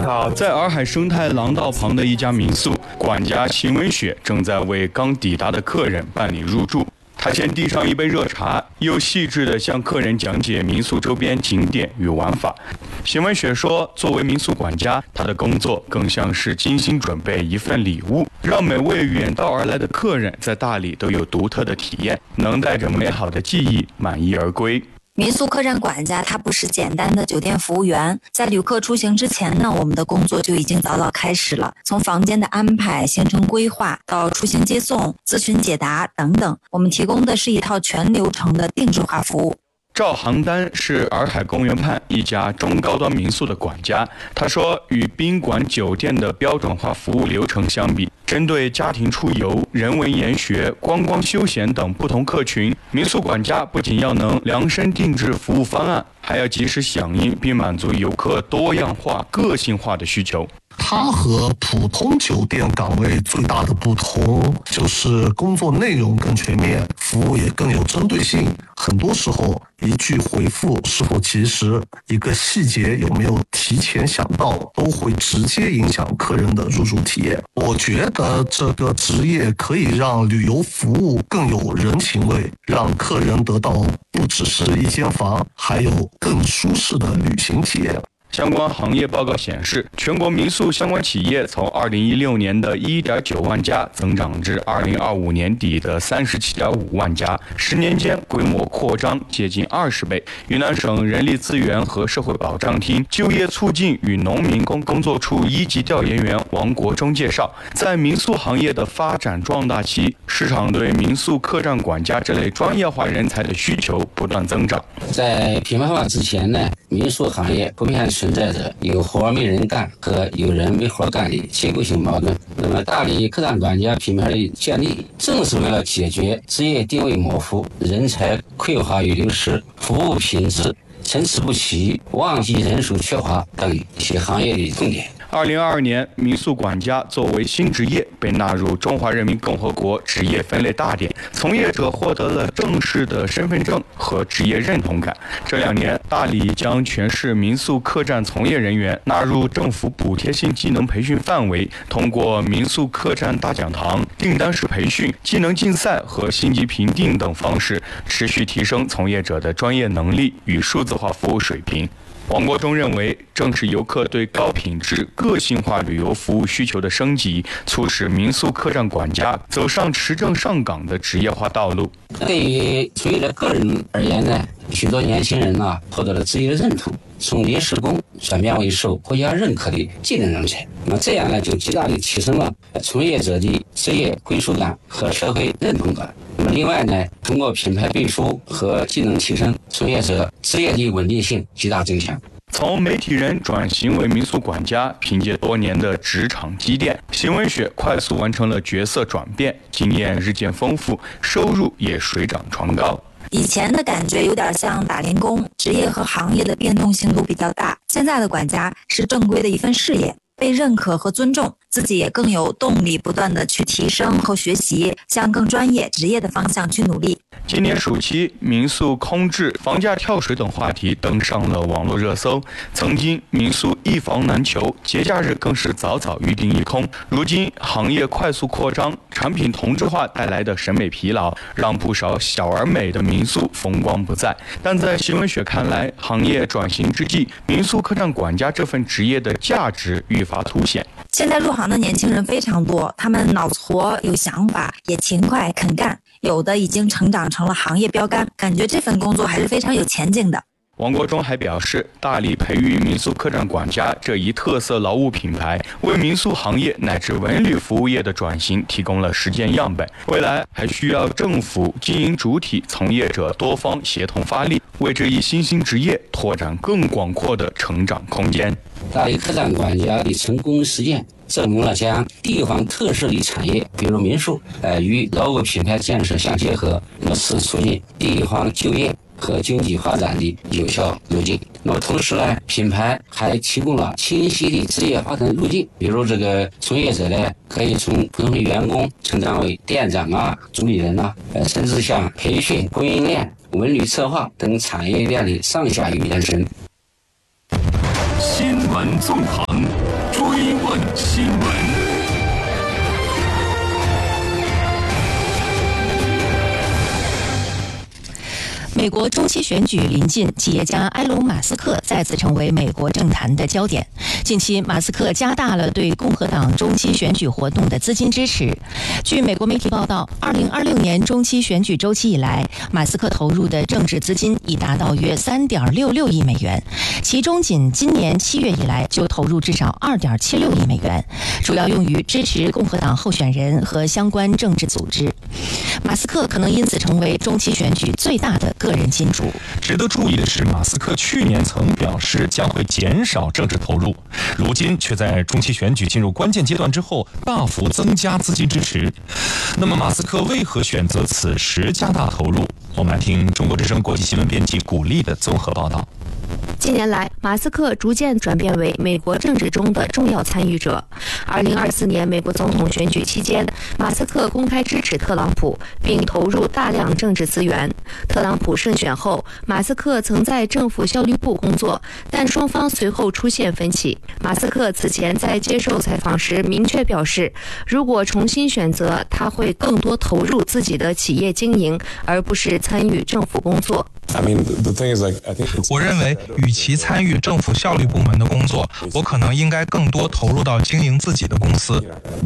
好，在洱海生态廊道旁的一家民宿，管家邢文雪正在为刚抵达的客人办理入住。他先递上一杯热茶，又细致地向客人讲解民宿周边景点与玩法。邢文雪说，作为民宿管家，他的工作更像是精心准备一份礼物，让每位远道而来的客人在大理都有独特的体验，能带着美好的记忆满意而归。 民宿客栈管家他不是简单的酒店服务员，在旅客出行之前呢，我们的工作就已经早早开始了，从房间的安排、行程规划到出行接送、咨询解答等等，我们提供的是一套全流程的定制化服务。 赵航丹是洱海公园畔一家中高端民宿的管家。他说，与宾馆酒店的标准化服务流程相比，针对家庭出游、人文研学、观光休闲等不同客群，民宿管家不仅要能量身定制服务方案，还要及时响应并满足游客多样化、个性化的需求。 它和普通酒店岗位最大的不同就是工作内容更全面，服务也更有针对性。很多时候，一句回复是否及时，一个细节有没有提前想到，都会直接影响客人的入住体验。我觉得这个职业可以让旅游服务更有人情味，让客人得到不只是一间房，还有更舒适的旅行体验。 相关行业报告显示，全国民宿相关企业从2016年的 1.9 万家增长至2025年底的 37.5 万家，10年间规模扩张接近20倍。云南省人力资源和社会保障厅就业促进与农民工工作处一级调研员王国忠介绍，在民宿行业的发展壮大期，市场对民宿客栈管家这类专业化人才的需求不断增长。 在品牌化之前呢，民宿行业普遍存在着有活没人干和有人没活干的结构性矛盾。那么大理客栈管家品牌的建立，正是为了解决职业定位模糊、人才匮乏与流失、服务品质参差不齐、旺季人数缺乏等一些行业的重点。 2022年，民宿管家作为新职业被纳入中华人民共和国职业分类大典，从业者获得了正式的身份证和职业认同感。这2年，大理将全市民宿客栈从业人员纳入政府补贴性技能培训范围，通过民宿客栈大讲堂、订单式培训、技能竞赛和星级评定等方式，持续提升从业者的专业能力与数字化服务水平。王国忠认为，正是游客对高品质、个性化旅游服务需求的升级，促使民宿客栈管家走上持证上岗的职业化道路。 对于从业者个人而言呢，许多年轻人获得了职业认同，从临时工转变为受国家认可的技能人才。那么这样呢，就极大地提升了从业者的职业归属感和社会认同感。那么另外呢，通过品牌背书和技能提升，从业者职业的稳定性极大增强。 从媒体人转型为民宿管家，凭借多年的职场积淀，邢文雪快速完成了角色转变，经验日渐丰富，收入也水涨船高。 以前的感觉有点像打零工，职业和行业的变动性都比较大。现在的管家是正规的一份事业，被认可和尊重，自己也更有动力不断的去提升和学习，向更专业职业的方向去努力。 今年暑期，民宿空置、房价跳水等话题登上了网络热搜。曾经民宿一房难求，节假日更是早早预订一空。如今行业快速扩张，产品同质化带来的审美疲劳，让不少小而美的民宿风光不再。但在邢文雪看来，行业转型之际，民宿客栈管家这份职业的价值愈发凸显。 现在入行的年轻人非常多，他们脑子活，有想法，也勤快肯干，有的已经成长成了行业标杆，感觉这份工作还是非常有前景的。 王国忠还表示，大理培育民宿客栈管家这一特色劳务品牌，为民宿行业乃至文旅服务业的转型提供了实践样本。未来还需要政府、经营主体、从业者多方协同发力，为这一新兴职业拓展更广阔的成长空间。 大理客栈管家的成功实践，证明了将地方特色的产业，比如民宿，与劳务品牌建设相结合，是促进地方就业和经济发展的有效路径。那么同时呢，品牌还提供了清晰的职业发展路径，比如这个从业者呢，可以从普通的员工成长为店长主理人甚至像培训、供应链、文旅策划等产业链的上下游延伸。 新闻纵横，追问新闻。 美国中期选举临近，企业家埃隆·马斯克再次成为美国政坛的焦点。近期，马斯克加大了对共和党中期选举活动的资金支持。据美国媒体报道，2026年中期选举周期以来，马斯克投入的政治资金已达到约3.66亿美元，其中仅今年7月以来就投入至少2.76亿美元，主要用于支持共和党候选人和相关政治组织。马斯克可能因此成为中期选举最大的个人金主。 值得注意的是，马斯克去年曾表示将会减少政治投入，如今却在中期选举进入关键阶段之后大幅增加资金支持。那么马斯克为何选择此时加大投入？我们来听中国之声国际新闻编辑古丽的综合报道。 近年来，马斯克逐渐转变为美国政治中的重要参与者。2024年美国总统选举期间，马斯克公开支持特朗普，并投入大量政治资源。特朗普胜选后，马斯克曾在政府效率部工作，但双方随后出现分歧。马斯克此前在接受采访时明确表示，如果重新选择，他会更多投入自己的企业经营，而不是参与政府工作。 我认为，与其参与政府效率部门的工作，我可能应该更多投入到经营自己的公司。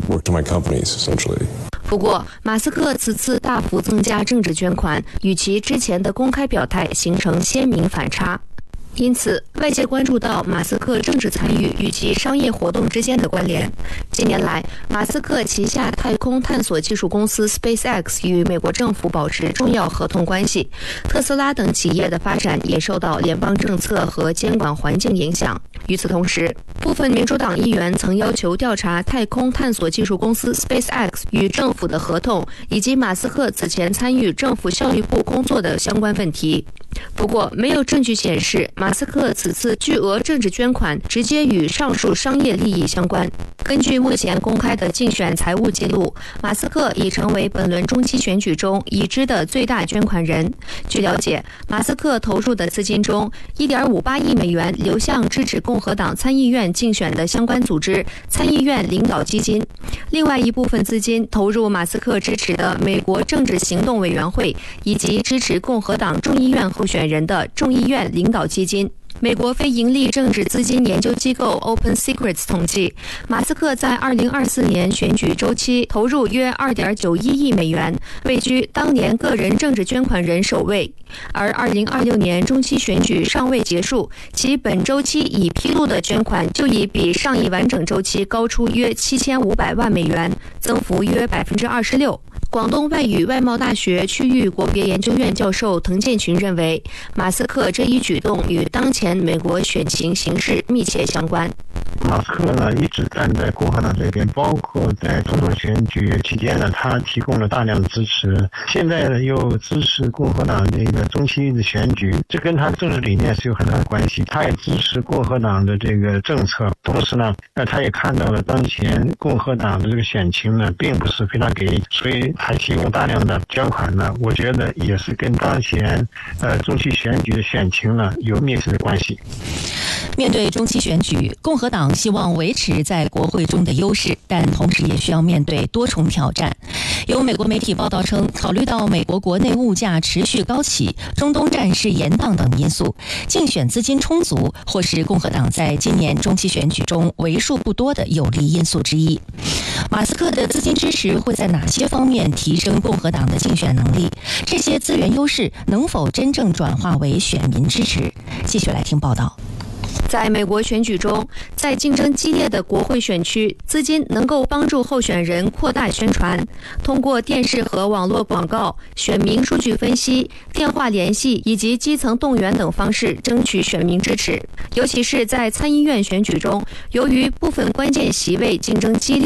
不过，马斯克此次大幅增加政治捐款，与其之前的公开表态形成鲜明反差。因此，外界关注到马斯克政治参与与其商业活动之间的关联。近年来，马斯克旗下太空探索技术公司 SpaceX 与美国政府保持重要合同关系，特斯拉等企业的发展也受到联邦政策和监管环境影响。与此同时，部分民主党议员曾要求调查太空探索技术公司 SpaceX 与政府的合同，以及马斯克此前参与政府效率部工作的相关问题。不过，没有证据显示马斯克此次巨额政治捐款直接与上述商业利益相关。根据目前公开的竞选财务记录，马斯克已成为本轮中期选举中已知的最大捐款人。据了解，马斯克投入的资金中，1.58亿美元流向支持共和党参议院竞选的相关组织参议院领导基金，另外一部分资金投入马斯克支持的美国政治行动委员会以及支持共和党众议院候选人的众议院领导基金。美国非营利政治资金研究机构 Open Secrets 统计，马斯克在2024年选举周期投入约2.91亿美元，位居当年个人政治捐款人首位。而2026年中期选举尚未结束，其本周期已披露的捐款就已比上一完整周期高出约7500万美元，增幅约26%。广东外语外贸大学区域国别研究院教授滕建群认为，马斯克这一举动与当前美国选情形势密切相关。 马斯克呢一直站在共和党这边，包括在总统选举期间呢，他提供了大量的支持。现在呢又支持共和党这个中期的选举，这跟他政治理念是有很大的关系。他也支持共和党的这个政策，同时呢，他也看到了当前共和党的这个选情呢，并不是非常给力，所以他提供大量的捐款呢，我觉得也是跟当前中期选举的选情呢有密切的关系。 面对中期选举，共和党希望维持在国会中的优势，但同时也需要面对多重挑战。有美国媒体报道称，考虑到美国国内物价持续高企、中东战事延宕等因素，竞选资金充足或是共和党在今年中期选举中为数不多的有利因素之一。马斯克的资金支持会在哪些方面提升共和党的竞选能力？这些资源优势能否真正转化为选民支持？继续来听报道。 在美国选举中，在竞争激烈的国会选区，资金能够帮助候选人扩大宣传，通过电视和网络广告、选民数据分析、电话联系以及基层动员等方式争取选民支持。尤其是在参议院选举中，由于部分关键席位竞争激烈，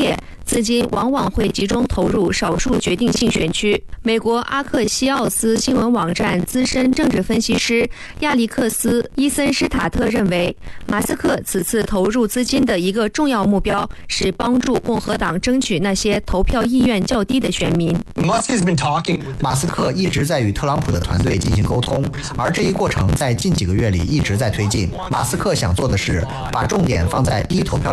资金往往会集中投入少数决定性选区。美国阿克西奥斯新闻网站资深政治分析师亚历克斯·伊森施塔特认为，马斯克此次投入资金的一个重要目标是帮助共和党争取那些投票意愿较低的选民。 马斯克一直在与特朗普的团队进行沟通，而这一过程在近几个月里一直在推进。马斯克想做的是把重点放在低投票